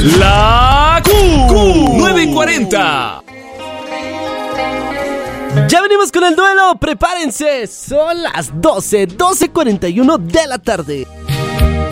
La Q940. Ya venimos con el duelo, prepárense. Son las 12:41 de la tarde.